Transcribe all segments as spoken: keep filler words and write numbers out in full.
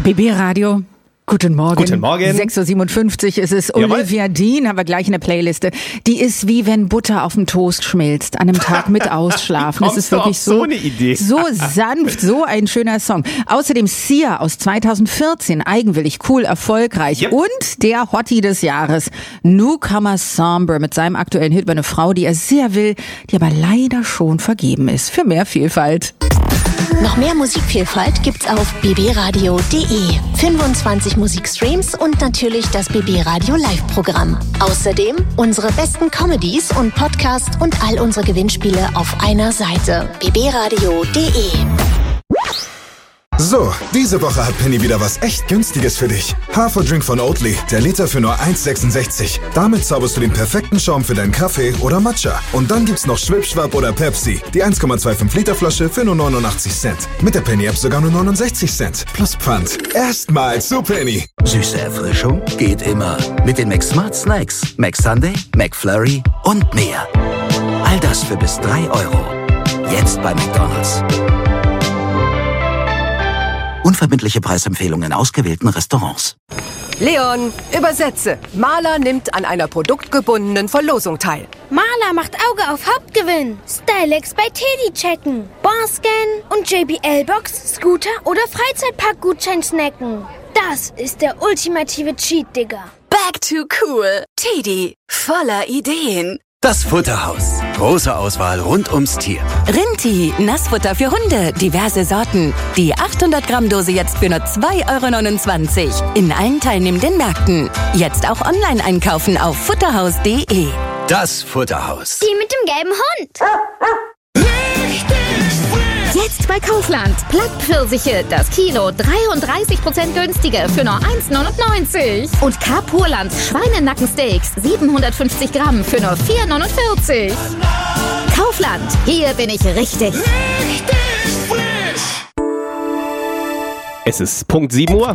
B B Radio. Guten Morgen. Guten Morgen. sechs Uhr siebenundfünfzig ist es. Jawohl. Olivia Dean haben wir gleich in der Playliste. Die ist wie wenn Butter auf dem Toast schmilzt, an einem Tag mit Ausschlafen. Wie Das ist kommst du wirklich auf so, so eine Idee? so sanft, so ein schöner Song. Außerdem Sia aus zweitausendvierzehn, eigenwillig, cool, erfolgreich. Yep. Und der Hottie des Jahres, Newcomer Somber mit seinem aktuellen Hit über eine Frau, die er sehr will, die aber leider schon vergeben ist. Für mehr Vielfalt. Noch mehr Musikvielfalt gibt's auf b b radio punkt d e. fünfundzwanzig Musikstreams und natürlich das B B Radio Live-Programm. Außerdem unsere besten Comedies und Podcasts und all unsere Gewinnspiele auf einer Seite. b b radio punkt d e. So, diese Woche hat Penny wieder was echt Günstiges für dich. Haferdrink von Oatly, der Liter für nur eins Komma sechsundsechzig. Damit zauberst du den perfekten Schaum für deinen Kaffee oder Matcha. Und dann gibt's noch Schwipschwap oder Pepsi, die eins Komma fünfundzwanzig Liter Flasche für nur neunundachtzig Cent. Mit der Penny-App sogar nur neunundsechzig Cent. Plus Pfand. Erstmal zu Penny. Süße Erfrischung geht immer. Mit den McSmart Snacks, McSunday, McFlurry und mehr. All das für bis drei Euro. Jetzt bei McDonald's. Unverbindliche Preisempfehlungen in ausgewählten Restaurants. Leon, übersetze. Maler nimmt an einer produktgebundenen Verlosung teil. Maler macht Auge auf Hauptgewinn. Stylex bei Teddy checken. Barscan und J B L-Box, Scooter oder Freizeitpark-Gutschein snacken. Das ist der ultimative Cheat, Digga. Back to cool. Teddy, voller Ideen. Das Futterhaus. Große Auswahl rund ums Tier. Rinti, Nassfutter für Hunde, diverse Sorten. Die achthundert Gramm Dose jetzt für nur zwei Euro neunundzwanzig. In allen teilnehmenden Märkten. Jetzt auch online einkaufen auf futterhaus punkt de. Das Futterhaus. Die mit dem gelben Hund. Jetzt bei Kaufland. Plattpfirsiche, das Kilo dreiunddreißig Prozent günstiger für nur eins neunundneunzig. Und Carpurland Schweinenackensteaks siebenhundertfünfzig Gramm für nur vier neunundvierzig. Kaufland, hier bin ich richtig. Richtig frisch. Es ist Punkt sieben Uhr.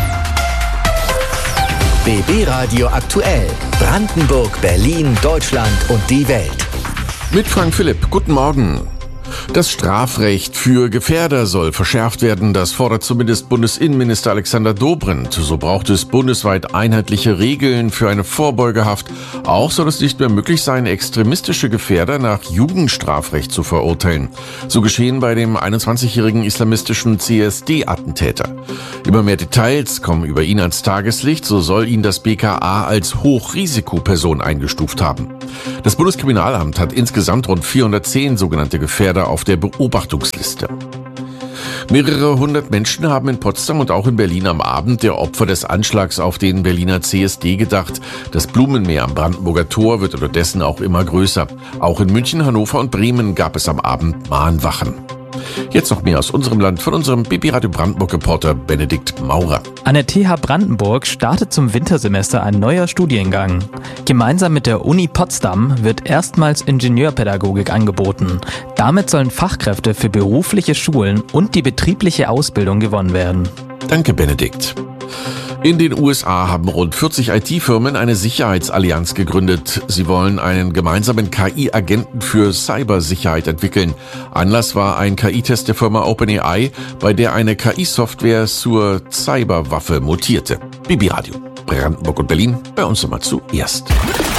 B B Radio aktuell. Brandenburg, Berlin, Deutschland und die Welt. Mit Frank Philipp. Guten Morgen. Das Strafrecht für Gefährder soll verschärft werden. Das fordert zumindest Bundesinnenminister Alexander Dobrindt. So braucht es bundesweit einheitliche Regeln für eine Vorbeugehaft. Auch soll es nicht mehr möglich sein, extremistische Gefährder nach Jugendstrafrecht zu verurteilen. So geschehen bei dem einundzwanzigjährigen islamistischen C S D-Attentäter. Immer mehr Details kommen über ihn ans Tageslicht. So soll ihn das B K A als Hochrisikoperson eingestuft haben. Das Bundeskriminalamt hat insgesamt rund vierhundertzehn sogenannte Gefährder auf der Beobachtungsliste. Mehrere hundert Menschen haben in Potsdam und auch in Berlin am Abend der Opfer des Anschlags auf den Berliner C S D gedacht. Das Blumenmeer am Brandenburger Tor wird unterdessen auch immer größer. Auch in München, Hannover und Bremen gab es am Abend Mahnwachen. Jetzt noch mehr aus unserem Land von unserem B B Radio Brandenburg-Reporter Benedikt Maurer. An der T H Brandenburg startet zum Wintersemester ein neuer Studiengang. Gemeinsam mit der Uni Potsdam wird erstmals Ingenieurpädagogik angeboten. Damit sollen Fachkräfte für berufliche Schulen und die betriebliche Ausbildung gewonnen werden. Danke, Benedikt. In den U S A haben rund vierzig I T-Firmen eine Sicherheitsallianz gegründet. Sie wollen einen gemeinsamen K I-Agenten für Cybersicherheit entwickeln. Anlass war ein K I-Test der Firma OpenAI, bei der eine K I-Software zur Cyberwaffe mutierte. B B Radio, Brandenburg und Berlin, bei uns immer zuerst.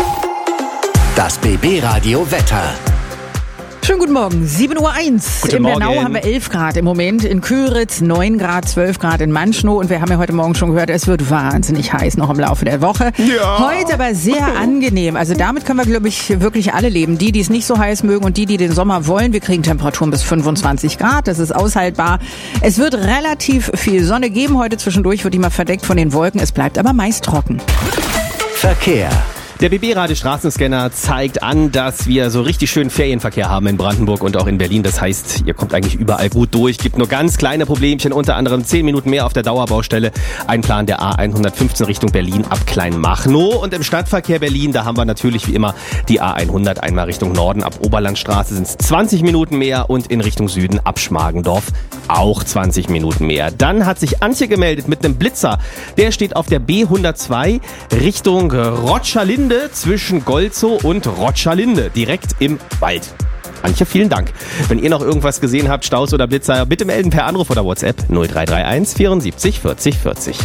Das B B Radio Wetter. Schönen guten Morgen, sieben Uhr eins. Guten in Morgen. Bernau haben wir elf Grad im Moment, in Küritz neun Grad, zwölf Grad in Manschnow und wir haben ja heute Morgen schon gehört, es wird wahnsinnig heiß noch im Laufe der Woche. Ja. Heute aber sehr angenehm, also damit können wir, glaube ich, wirklich alle leben. Die, die es nicht so heiß mögen und die, die den Sommer wollen. Wir kriegen Temperaturen bis fünfundzwanzig Grad, das ist aushaltbar. Es wird relativ viel Sonne geben, heute zwischendurch wird die mal verdeckt von den Wolken, es bleibt aber meist trocken. Verkehr. Der B B-Radio Straßenscanner zeigt an, dass wir so richtig schön Ferienverkehr haben in Brandenburg und auch in Berlin. Das heißt, ihr kommt eigentlich überall gut durch. Gibt nur ganz kleine Problemchen, unter anderem zehn Minuten mehr auf der Dauerbaustelle. Ein Plan der A hundertfünfzehn Richtung Berlin ab Kleinmachnow. Und im Stadtverkehr Berlin, da haben wir natürlich wie immer die A hundert. Einmal Richtung Norden ab Oberlandstraße sind es zwanzig Minuten mehr und in Richtung Süden ab Schmargendorf auch zwanzig Minuten mehr. Dann hat sich Antje gemeldet mit einem Blitzer. Der steht auf der B hundertzwei Richtung Rotschalinde zwischen Golzow und Rotschalinde, direkt im Wald. Antje, vielen Dank. Wenn ihr noch irgendwas gesehen habt, Staus oder Blitzer, bitte melden per Anruf oder WhatsApp null drei drei eins vierundsiebzig vierzig vierzig.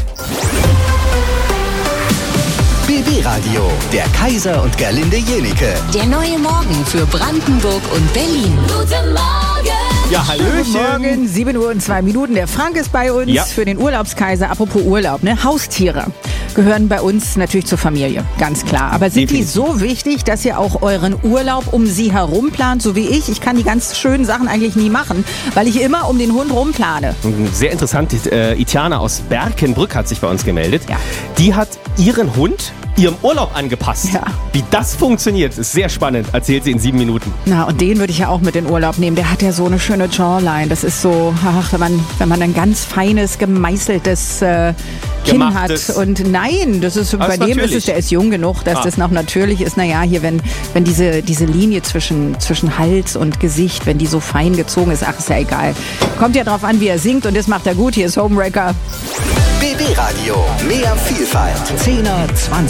B B-Radio, der Kaiser und Gerlinde Jenike. Der neue Morgen für Brandenburg und Berlin. Guten Morgen! Ja, hallöchen. Guten Morgen, sieben Uhr und zwei Minuten. Der Frank ist bei uns Ja. für den Urlaubskaiser. Apropos Urlaub, ne? Haustiere gehören bei uns natürlich zur Familie, ganz klar. Aber sind Definitiv. die so wichtig, dass ihr auch euren Urlaub um sie herum plant, so wie ich? Ich kann die ganz schönen Sachen eigentlich nie machen, weil ich immer um den Hund rumplane. Sehr interessant, die, äh, Itiana aus Berkenbrück hat sich bei uns gemeldet. Ja. Die hat ihren Hund ihrem Urlaub angepasst. Ja. Wie das funktioniert, ist sehr spannend, erzählt sie in sieben Minuten. Na, und den würde ich ja auch mit in Urlaub nehmen. Der hat ja so eine schöne Jawline. Das ist so, ach, wenn man, wenn man ein ganz feines, gemeißeltes äh, Kinn Gemachtes. hat. Und nein, das ist Aber bei ist dem ist natürlich. es, der ist jung genug, dass Ah. das noch natürlich ist. Naja, hier, wenn, wenn diese, diese Linie zwischen, zwischen Hals und Gesicht, wenn die so fein gezogen ist, ach, ist ja egal. Kommt ja drauf an, wie er singt und das macht er gut. Hier ist Homewrecker. B B-Radio, mehr Vielfalt. Zehner, zwanziger.